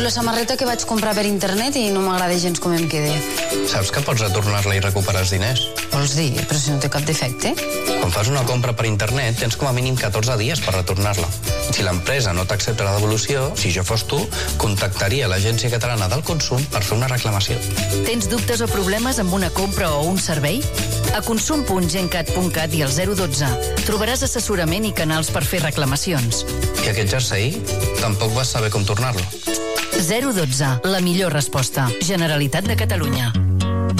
la samarreta que vaig comprar per internet i no m'agrada gens com em queda. Saps que pots retornar-la i recuperar els diners? Vols dir? Però si no té cap defecte. Quan fas una compra per internet, tens com a mínim 14 dies per retornar-la. Si l'empresa no t'accepta la devolució, si jo fos tu, contactaria l'Agència Catalana del Consum per fer una reclamació. Tens dubtes o problemes amb una compra o un servei? A consum.gencat.cat i al 012 trobaràs assessorament i canals per fer reclamacions. I aquest jersei? Tampoc vas saber com tornar-lo. 012, la millor resposta. Generalitat de Catalunya.